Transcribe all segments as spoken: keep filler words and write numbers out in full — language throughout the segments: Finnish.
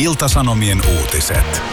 Ilta-Sanomien uutiset.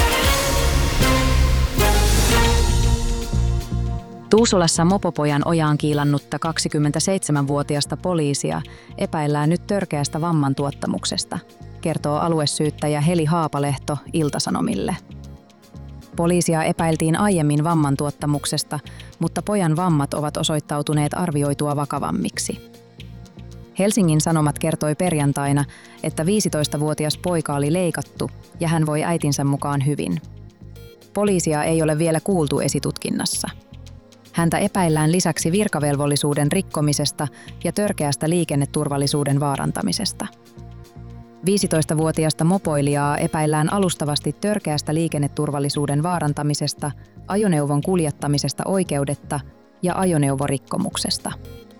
Tuusulassa mopopojan ojaan kiilannutta kaksikymmentäseitsemänvuotiasta poliisia epäillään nyt törkeästä vammantuottamuksesta, kertoo aluesyyttäjä Heli Haapalehto Ilta-Sanomille. Poliisia epäiltiin aiemmin vammantuottamuksesta, mutta pojan vammat ovat osoittautuneet arvioitua vakavammiksi. Helsingin Sanomat kertoi perjantaina, että viisitoistavuotias poika oli leikattu ja hän voi äitinsä mukaan hyvin. Poliisia ei ole vielä kuultu esitutkinnassa. Häntä epäillään lisäksi virkavelvollisuuden rikkomisesta ja törkeästä liikenneturvallisuuden vaarantamisesta. viisitoistavuotiasta mopoilijaa epäillään alustavasti törkeästä liikenneturvallisuuden vaarantamisesta, ajoneuvon kuljettamisesta oikeudetta ja ajoneuvorikkomuksesta.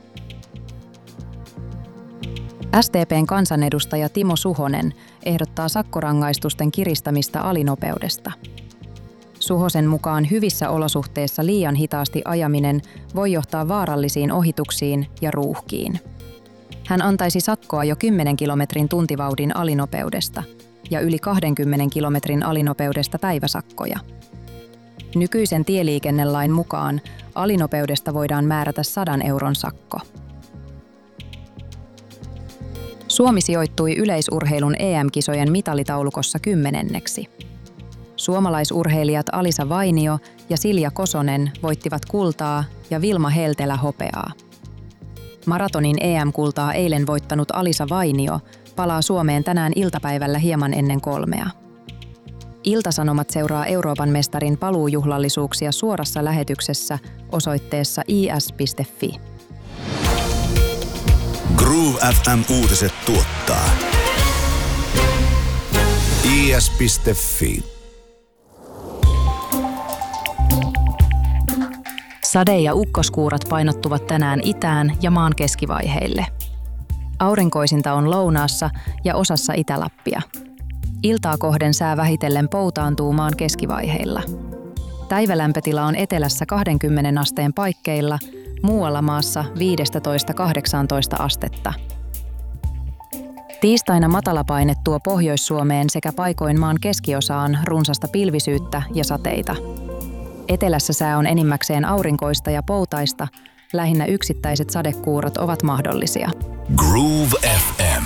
S D P:n kansanedustaja Timo Suhonen ehdottaa sakkorangaistusten kiristämistä alinopeudesta. Suhosen mukaan hyvissä olosuhteissa liian hitaasti ajaminen voi johtaa vaarallisiin ohituksiin ja ruuhkiin. Hän antaisi sakkoa jo kymmenen kilometrin tuntivauhdin alinopeudesta ja yli kaksikymmentä kilometrin alinopeudesta päiväsakkoja. Nykyisen tieliikennelain mukaan alinopeudesta voidaan määrätä sadan euron sakko. Suomi sijoittui yleisurheilun E M-kisojen mitalitaulukossa kymmenenneksi. Suomalaisurheilijat Alisa Vainio ja Silja Kosonen voittivat kultaa ja Vilma Heltelä hopeaa. Maratonin E M-kultaa eilen voittanut Alisa Vainio palaa Suomeen tänään iltapäivällä hieman ennen kolmea. Ilta-Sanomat seuraa Euroopan mestarin paluujuhlallisuuksia suorassa lähetyksessä osoitteessa i s piste f i. Groove F M-uutiset tuottaa i s piste f i. Sade- ja ukkoskuurat painottuvat tänään itään ja maan keskivaiheille. Aurinkoisinta on lounaassa ja osassa Itä-Lappia. Iltaa kohden sää vähitellen poutaantuu maan keskivaiheilla. Päivälämpötila on etelässä kaksikymmentä asteen paikkeilla, muualla maassa viisitoista kahdeksantoista astetta. Tiistaina matalapaine tuo Pohjois-Suomeen sekä paikoin maan keskiosaan runsasta pilvisyyttä ja sateita. Etelässä sää on enimmäkseen aurinkoista ja poutaista, lähinnä yksittäiset sadekuurot ovat mahdollisia. Groove F